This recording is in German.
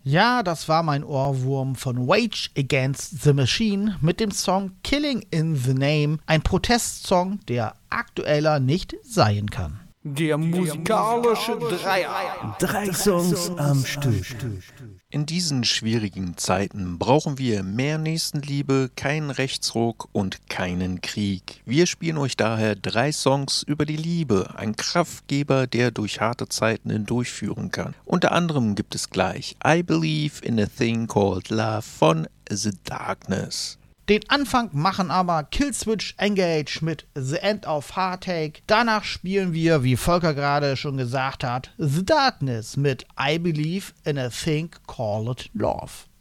Ja, das war mein Ohrwurm von Rage Against the Machine mit dem Song Killing in the Name, ein Protestsong, der aktueller nicht sein kann. Der musikalische Dreier. 3 Songs am Stück. In diesen schwierigen Zeiten brauchen wir mehr Nächstenliebe, keinen Rechtsruck und keinen Krieg. Wir spielen euch daher 3 Songs über die Liebe, ein Kraftgeber, der durch harte Zeiten hindurchführen kann. Unter anderem gibt es gleich I Believe in a Thing Called Love von The Darkness. Den Anfang machen aber Killswitch Engage mit The End of Heartache. Danach spielen wir, wie Volker gerade schon gesagt hat, The Darkness mit I Believe in a Thing Called Love.